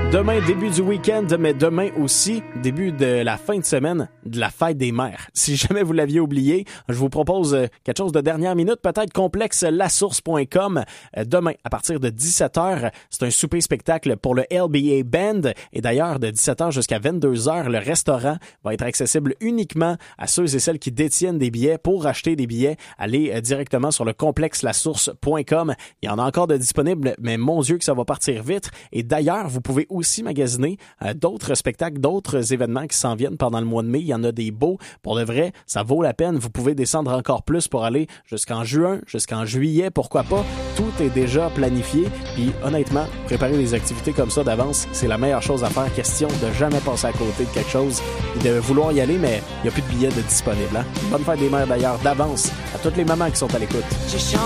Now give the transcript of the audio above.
Demain, début du week-end, mais demain aussi, début de la fin de semaine de la fête des mères. Si jamais vous l'aviez oublié, je vous propose quelque chose de dernière minute, peut-être complexe, lasource.com. Demain, à partir de 17h, c'est un souper-spectacle pour le LBA Band. Et d'ailleurs, de 17h jusqu'à 22h, le restaurant va être accessible uniquement à ceux et celles qui détiennent des billets. Pour acheter des billets, allez directement sur le complexelasource.com. Il y en a encore de disponibles, mais mon Dieu que ça va partir vite. Et d'ailleurs, vous pouvez aussi magasiner d'autres spectacles, d'autres événements qui s'en viennent pendant le mois de mai. Il y en a des beaux. Pour de vrai, ça vaut la peine. Vous pouvez descendre encore plus pour aller jusqu'en juin, jusqu'en juillet, pourquoi pas. Tout est déjà planifié. Puis honnêtement, préparer des activités comme ça d'avance, c'est la meilleure chose à faire. Question de jamais passer à côté de quelque chose et de vouloir y aller, mais il n'y a plus de billets de disponibles. Hein? Bonne fête des mères d'ailleurs d'avance à toutes les mamans qui sont à l'écoute.